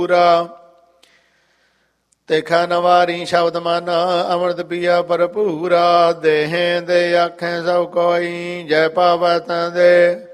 ਪੂਰਾ ਤੇਖਾ ਨਵਾਰੀ ਸ਼ਬਦ ਮਨ ਅੰਮ੍ਰਿਤ ਪੀਆ ਭਰਪੂਰਾ। ਦੇਹੇ ਦੇ ਆਖੇ ਸਭ ਕੋਈ ਜੈ ਪਾਵੈ ਤੈ ਦੇ